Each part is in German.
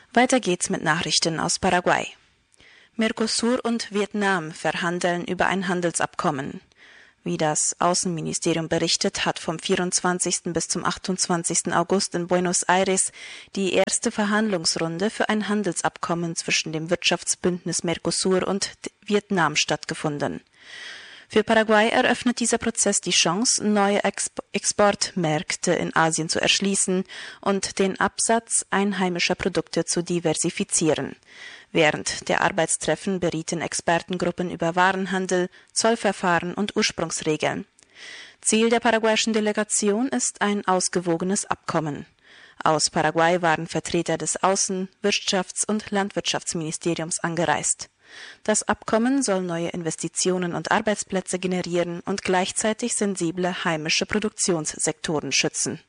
Weiter geht's mit Nachrichten aus Paraguay. Mercosur und Vietnam verhandeln über ein Handelsabkommen. Wie das Außenministerium berichtet, hat vom 24. bis zum 28. August in Buenos Aires die erste Verhandlungsrunde für ein Handelsabkommen zwischen dem Wirtschaftsbündnis Mercosur und Vietnam stattgefunden. Für Paraguay eröffnet dieser Prozess die Chance, neue Exportmärkte in Asien zu erschließen und den Absatz einheimischer Produkte zu diversifizieren. Während der Arbeitstreffen berieten Expertengruppen über Warenhandel, Zollverfahren und Ursprungsregeln. Ziel der paraguayischen Delegation ist ein ausgewogenes Abkommen. Aus Paraguay waren Vertreter des Außen-, Wirtschafts- und Landwirtschaftsministeriums angereist. Das Abkommen soll neue Investitionen und Arbeitsplätze generieren und gleichzeitig sensible heimische Produktionssektoren schützen.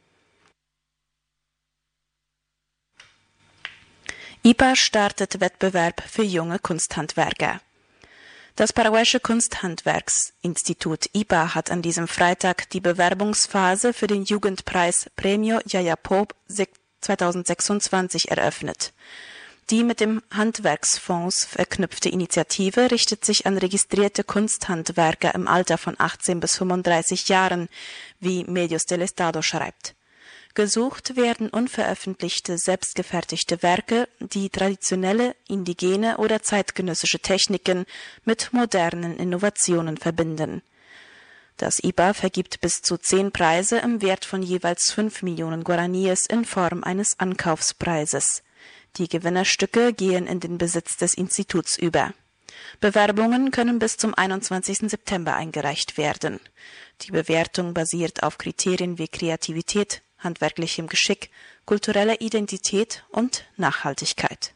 IPA startet Wettbewerb für junge Kunsthandwerker. Das paraguayische Kunsthandwerksinstitut IPA hat an diesem Freitag die Bewerbungsphase für den Jugendpreis Premio Yayapo 2026 eröffnet. Die mit dem Handwerksfonds verknüpfte Initiative richtet sich an registrierte Kunsthandwerker im Alter von 18 bis 35 Jahren, wie Medios del Estado schreibt. Gesucht werden unveröffentlichte, selbstgefertigte Werke, die traditionelle, indigene oder zeitgenössische Techniken mit modernen Innovationen verbinden. Das IPA vergibt bis zu 10 Preise im Wert von jeweils 5 Millionen Guaraníes in Form eines Ankaufspreises. Die Gewinnerstücke gehen in den Besitz des Instituts über. Bewerbungen können bis zum 21. September eingereicht werden. Die Bewertung basiert auf Kriterien wie Kreativität, handwerklichem Geschick, kultureller Identität und Nachhaltigkeit.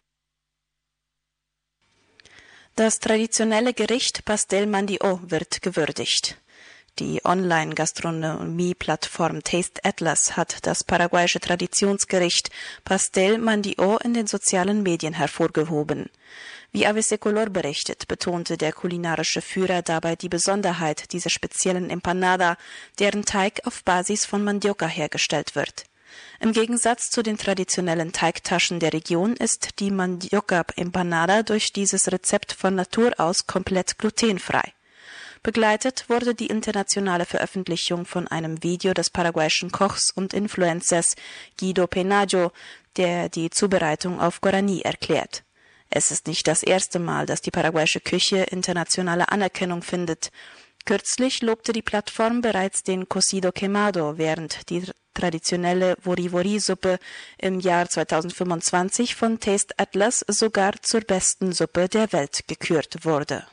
Das traditionelle Gericht Pastel Mandio wird gewürdigt. Die Online-Gastronomie-Plattform Taste Atlas hat das paraguayische Traditionsgericht Pastel Mandio in den sozialen Medien hervorgehoben. Wie ABC Color berichtet, betonte der kulinarische Führer dabei die Besonderheit dieser speziellen Empanada, deren Teig auf Basis von Mandioca hergestellt wird. Im Gegensatz zu den traditionellen Teigtaschen der Region ist die Mandioca-Empanada durch dieses Rezept von Natur aus komplett glutenfrei. Begleitet wurde die internationale Veröffentlichung von einem Video des paraguayischen Kochs und Influencers Guido Penajo, der die Zubereitung auf Guaraní erklärt. Es ist nicht das erste Mal, dass die paraguayische Küche internationale Anerkennung findet. Kürzlich lobte die Plattform bereits den Cocido Quemado, während die traditionelle Vori-Vori-Suppe im Jahr 2025 von Taste Atlas sogar zur besten Suppe der Welt gekürt wurde.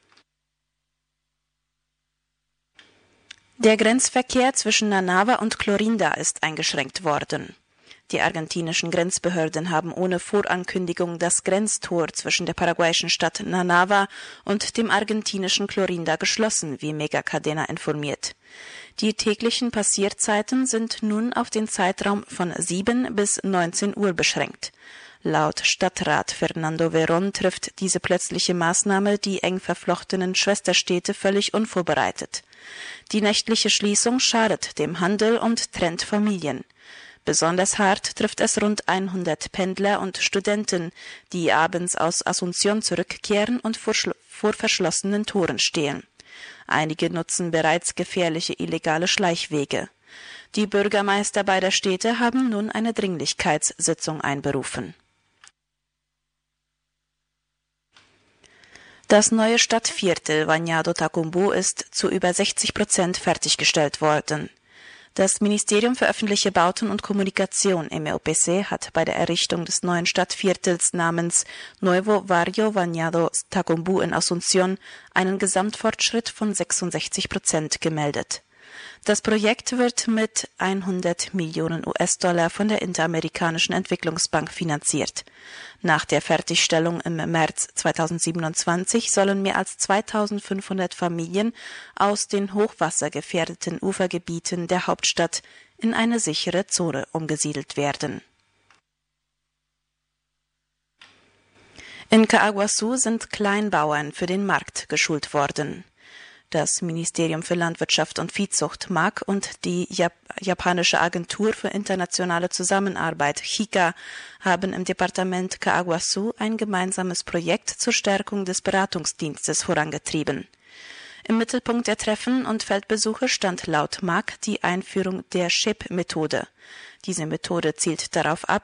Der Grenzverkehr zwischen Nanava und Clorinda ist eingeschränkt worden. Die argentinischen Grenzbehörden haben ohne Vorankündigung das Grenztor zwischen der paraguayischen Stadt Nanava und dem argentinischen Clorinda geschlossen, wie Megacadena informiert. Die täglichen Passierzeiten sind nun auf den Zeitraum von 7 bis 19 Uhr beschränkt. Laut Stadtrat Fernando Verón trifft diese plötzliche Maßnahme die eng verflochtenen Schwesterstädte völlig unvorbereitet. Die nächtliche Schließung schadet dem Handel und trennt Familien. Besonders hart trifft es rund 100 Pendler und Studenten, die abends aus Asunción zurückkehren und vor verschlossenen Toren stehen. Einige nutzen bereits gefährliche illegale Schleichwege. Die Bürgermeister beider Städte haben nun eine Dringlichkeitssitzung einberufen. Das neue Stadtviertel Bañado Tacumbu ist zu über 60% fertiggestellt worden. Das Ministerium für öffentliche Bauten und Kommunikation MEOPC hat bei der Errichtung des neuen Stadtviertels namens Nuevo Barrio Bañado Tacumbu in Asunción einen Gesamtfortschritt von 66% gemeldet. Das Projekt wird mit 100 Millionen US-Dollar von der Interamerikanischen Entwicklungsbank finanziert. Nach der Fertigstellung im März 2027 sollen mehr als 2500 Familien aus den hochwassergefährdeten Ufergebieten der Hauptstadt in eine sichere Zone umgesiedelt werden. In Caaguazú sind Kleinbauern für den Markt geschult worden. Das Ministerium für Landwirtschaft und Viehzucht MAG und die japanische Agentur für internationale Zusammenarbeit JICA haben im Departement Kawasu ein gemeinsames Projekt zur Stärkung des Beratungsdienstes vorangetrieben. Im Mittelpunkt der Treffen und Feldbesuche stand laut MAG die Einführung der SHIP-Methode. Diese Methode zielt darauf ab,